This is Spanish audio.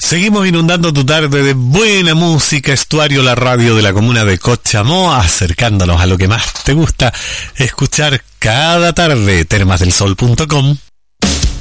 Seguimos inundando tu tarde de buena música, Estuario, la radio de la comuna de Cochamó, acercándonos a lo que más te gusta escuchar cada tarde, termasdelsol.com.